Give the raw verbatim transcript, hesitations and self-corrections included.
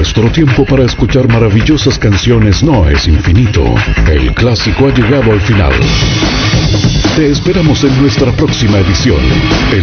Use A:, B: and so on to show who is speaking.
A: Nuestro tiempo para escuchar maravillosas canciones no es infinito. El clásico ha llegado al final. Te esperamos en nuestra próxima edición. El